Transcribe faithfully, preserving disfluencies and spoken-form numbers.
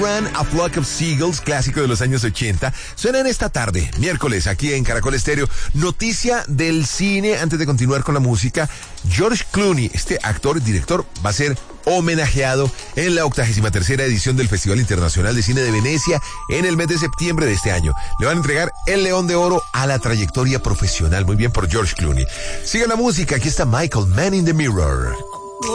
Run a Flock of Seagulls, clásico de los años ochenta, suenan esta tarde, miércoles, aquí en Caracol Estéreo. Noticia del cine, antes de continuar con la música. George Clooney, este actor y director, va a ser homenajeado en la octagésima tercera edición del Festival Internacional de Cine de Venecia en el mes de septiembre de este año. Le van a entregar el León de Oro a la trayectoria profesional. Muy bien por George Clooney. Sigue la música, aquí está Michael, Man in the Mirror.